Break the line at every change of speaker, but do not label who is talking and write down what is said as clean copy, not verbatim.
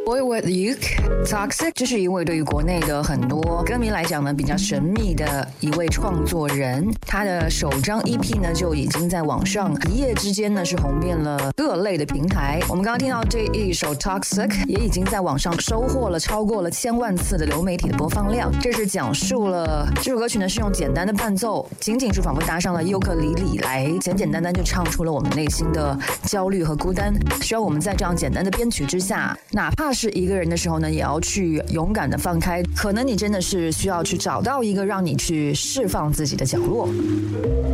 Boy with you, Toxic， 这是一位对于国内的很多歌迷来讲呢比较神秘的一位创作人。他的首张 EP 呢就已经在网上一夜之间呢是红遍了各类的平台。我们刚刚听到这一首 Toxic 也已经在网上收获了超过了1000万次的流媒体的播放量。这是讲述了这首歌曲呢是用简单的伴奏，仅仅是仿佛搭上了尤克里里来简简单单就唱出了我们内心的焦虑和孤单。需要我们在这样简单的编曲之下，哪怕是一个人的时候呢，也要去勇敢的放开。可能你真的是需要去找到一个让你去释放自己的角落。